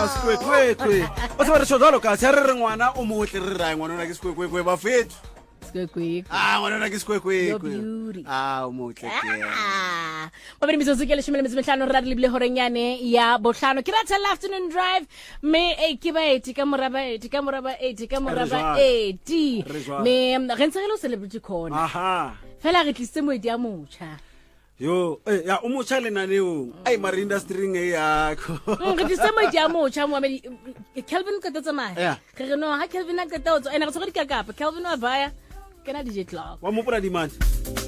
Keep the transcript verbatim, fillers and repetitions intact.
sekwekwe o se ba re tšho jalo ka se re re ngwana o motle re rae ngwana ona ke sekwekwe ba fetho ah ngwana ona ke sekwekwe ah o motle ke ba bere metsotso ke leshome le metso mehlano re re lebile horenyane ya bohlano ke ratha afternoon drive me e ke ba eti ka moraba eti ka moraba eti ka moraba eti me re ntse re lo celebrity corner aha fela re tlise moedi ya motsha yo eh ya o motsha le naneo ai mari industry nge yakho re tlise moedi ya motsha Mohammed Kelvin ka tsa mai re no ha Kelvin ka tsa ena re tsho di ka kapa Kelvin wa baya kana D J Clark wa mo pula demand